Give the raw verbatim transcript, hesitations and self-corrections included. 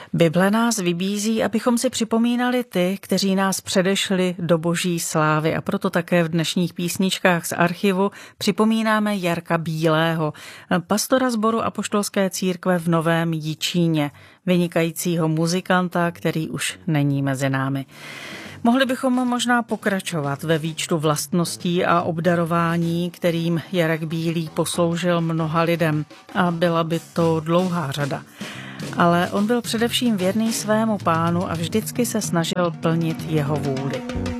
Bible nás vybízí, abychom si připomínali ty, kteří nás předešli do boží slávy, a proto také v dnešních písničkách z archivu připomínáme Jarka Bílého, pastora sboru Apoštolské církve v Novém Jičíně, vynikajícího muzikanta, který už není mezi námi. Mohli bychom možná pokračovat ve výčtu vlastností a obdarování, kterým Jarek Bílý posloužil mnoha lidem, a byla by to dlouhá řada. Ale on byl především věrný svému pánu a vždycky se snažil plnit jeho vůli.